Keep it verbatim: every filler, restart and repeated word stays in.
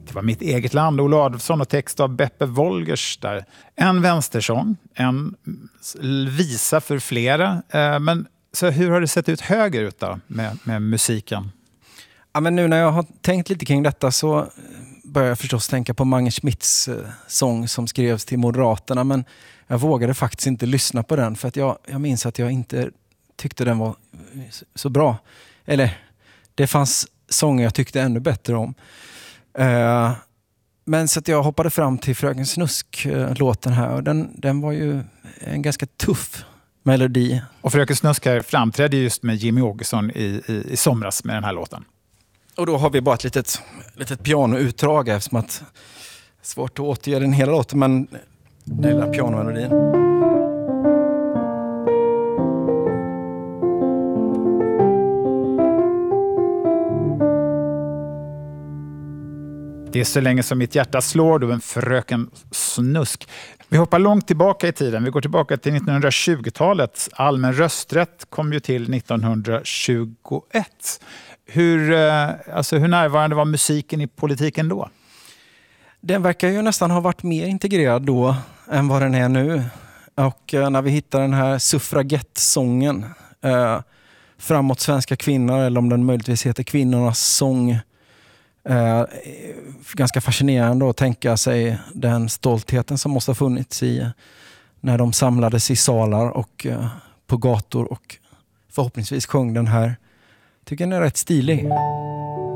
Det var Mitt eget land, Olle Adolphson, och text av Beppe Wolgers där. En vänstersång, en visa för flera. Men så hur har det sett ut högerut då med, med musiken? Ja, men nu när jag har tänkt lite kring detta så börjar jag förstås tänka på Mange Schmidts sång som skrevs till Moderaterna. Men jag vågade faktiskt inte lyssna på den för att jag, jag minns att jag inte tyckte den var så bra. Eller det fanns sånger jag tyckte ännu bättre om. Uh, men så att jag hoppade fram till Fröken Snusk-låten här och den, den var ju en ganska tuff melodi. Och Fröken Snusk här framträdde just med Jimmy Åkesson i, i, i somras med den här låten. Och då har vi bara ett litet, litet pianoutdrag eftersom att det är svårt att återge den hela låten, men den lilla pianomelodin. Det är så länge som mitt hjärta slår, då en Fröken Snusk. Vi hoppar långt tillbaka i tiden. Vi går tillbaka till nittonhundratjugotalet. Allmän rösträtt kom ju till nittonhundratjugoett. Hur, alltså hur närvarande var musiken i politiken då? Den verkar ju nästan ha varit mer integrerad då än vad den är nu. Och när vi hittar den här suffragettsången, eh, Framåt svenska kvinnor, eller om den möjligtvis heter Kvinnornas sång, Eh, ganska fascinerande att tänka sig den stoltheten som måste ha funnits i när de samlades i salar och eh, på gator och förhoppningsvis sjöng den här. Tycker den är rätt stilig.